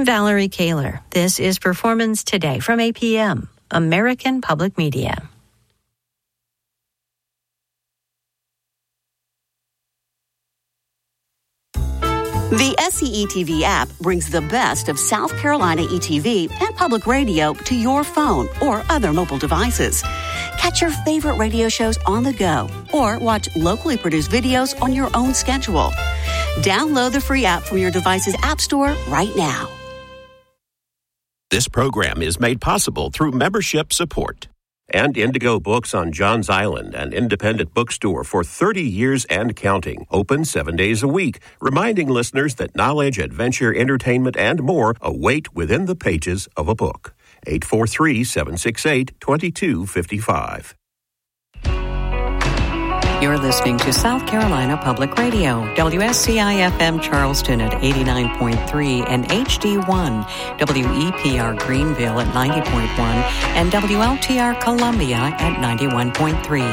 I'm Valerie Kaler. This is Performance Today from APM, American Public Media. The SCETV app brings the best of South Carolina ETV and public radio to your phone or other mobile devices. Catch your favorite radio shows on the go or watch locally produced videos on your own schedule. Download the free app from your device's app store right now. This program is made possible through membership support. And Indigo Books on Johns Island, an independent bookstore for 30 years and counting, open 7 days a week, reminding listeners that knowledge, adventure, entertainment, and more await within the pages of a book. 843-768-2255. You're listening to South Carolina Public Radio, WSCI-FM Charleston at 89.3 and HD1, WEPR Greenville at 90.1, and WLTR Columbia at 91.3.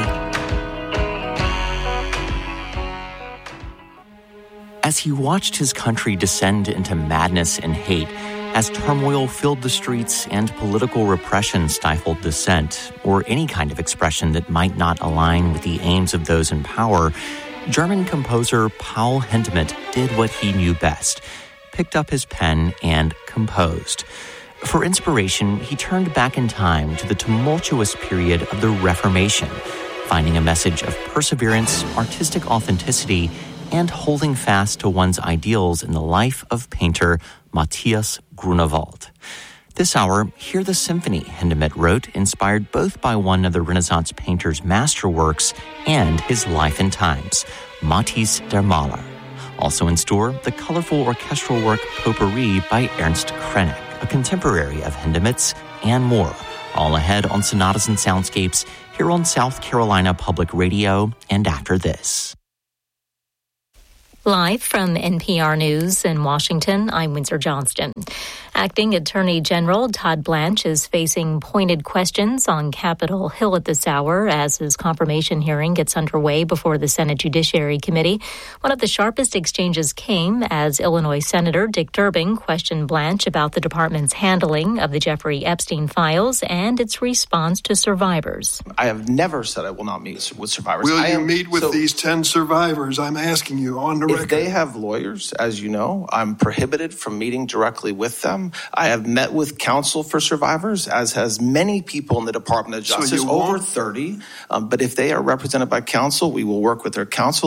As he watched his country descend into madness and hate, as turmoil filled the streets and political repression stifled dissent, or any kind of expression that might not align with the aims of those in power, German composer Paul Hindemith did what he knew best, picked up his pen and composed. For inspiration, he turned back in time to the tumultuous period of the Reformation, finding a message of perseverance, artistic authenticity, and holding fast to one's ideals in the life of painter Matthias Grunewald. This hour, hear the symphony Hindemith wrote, inspired both by one of the Renaissance painter's masterworks and his life and times, Matthis der Maler. Also in store, the colorful orchestral work Potpourri by Ernst Krenek, a contemporary of Hindemith's, and more. All ahead on Sonatas and Soundscapes here on South Carolina Public Radio and after this. Live from NPR News in Washington, I'm Windsor Johnston. Acting Attorney General Todd Blanche is facing pointed questions on Capitol Hill at this hour as his confirmation hearing gets underway before the Senate Judiciary Committee. One of the sharpest exchanges came as Illinois Senator Dick Durbin questioned Blanche about the department's handling of the Jeffrey Epstein files and its response to survivors. I have never said I will not meet with survivors. Will you meet with these 10 survivors? I'm asking you on the record. If they have lawyers, as you know, I'm prohibited from meeting directly with them. I have met with counsel for survivors, as has many people in the Department of Justice, over 30. But if they are represented by counsel, we will work with their counsel.